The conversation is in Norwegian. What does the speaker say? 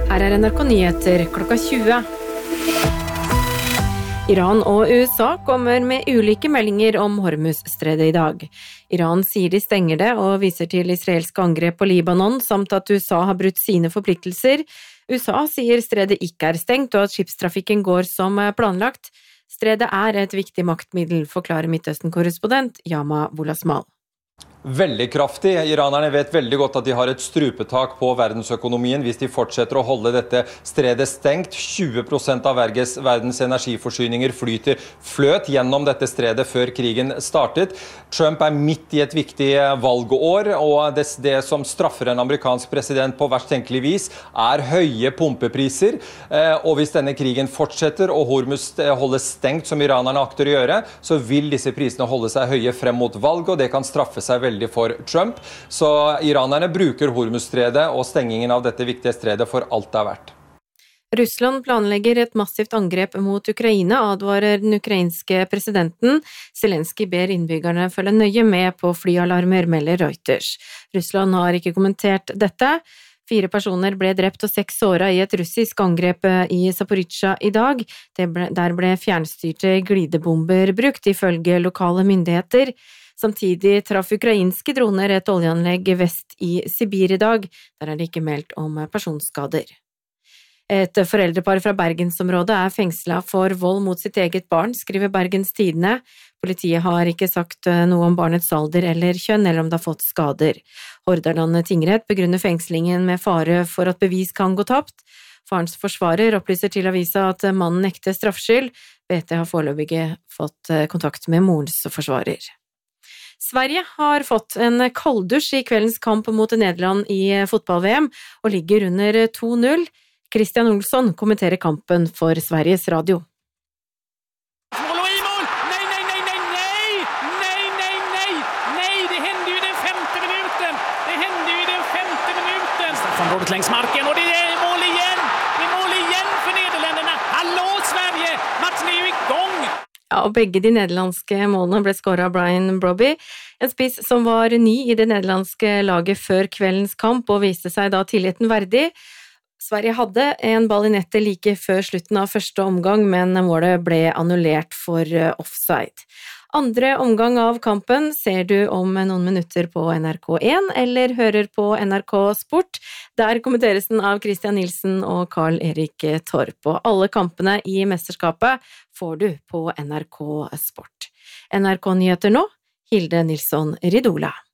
Her NRK Nyheter klokka 20. Iran og USA kommer med ulike meldinger om Hormuzstredet i dag. Iran sier de stenger det og viser til israelske angrep på Libanon, samt at USA har brutt sine forpliktelser. USA sier stredet ikke er stengt og at skipstrafikken går som planlagt. Stredet er et viktig maktmiddel, forklarer Midtøsten-korrespondent Yama Wolasmal. Veldig kraftig. Iranerne vet veldig godt at de har et strupetak på verdensøkonomien hvis de fortsetter å holde dette stredet stengt. 20% av verdens energiforsyninger fløt gjennom dette stredet før krigen startet. Trump er midt i et viktig valgår, og det som straffer en amerikansk president på verst tenkelig vis er høye pumpepriser. Og hvis denne krigen fortsetter og Hormuz holdes stengt som iranerne akter å gjøre, så vil disse prisene holde seg høye frem mot valget, og det kan straffe seg veldig for Trump. Så iranerne bruker Hormuzstredet og stengingen av dette viktige stredet for alt det er verdt. Russland planlegger et massivt angrep mot Ukraina, advarer den ukrainske presidenten. Zelenskyj ber innbyggerne følge nøye med på flyalarmer, melder Reuters. Russland har ikke kommentert dette. 4 personer ble drept og 6 såret i et russisk angrep i Zaporizjzja i dag. Der ble fjernstyrte glidebomber brukt, ifølge lokale myndigheter. Samtidig traff ukrainske droner et oljeanlegg vest i Sibir i dag. Der er det ikke meldt om personskader. Et foreldrepar fra Bergensområdet er fengslet for vold mot sitt eget barn, skriver Bergens Tidende. Politiet har ikke sagt noe om barnets alder eller kjønn, eller om det har fått skader. Hordaland tingrett begrunner fengslingen med fare for at bevis kan gå tapt. Farens forsvarer opplyser til avisa at mannen nekter straffskyld. BT har foreløpig fått kontakt med morens forsvarer. Sverige har fått en kalddusj i kveldens kamp mot Nederland i fotball-VM, og ligger under 2-0. Christian Olsson kommenterer kampen for Sveriges Radio. Det hände ju den 5:e minuten. Straffområdet längs marken, och det är mål igen. Det är mål igen för Nederländerna. Hallå Sverige! Matchen är ju igång! Ja, og begge de nederlandske målene ble skåret av Brian Brobby, en spiss som var ny i det nederlandske laget før kveldens kamp og viste seg da tilliten verdig. Sverige hadde en ball i nettet like før slutten av første omgang, men målet ble annullert for offside. Andre omgang av kampen ser du om noen minutter på NRK1 eller hører på NRK Sport. Der kommenteres den av Christian Nilsen og Karl Erik Torp. Og alle kampene i mesterskapet får du på NRK Sport. NRK Nyheter nå, Hilde Nilsson Ridola.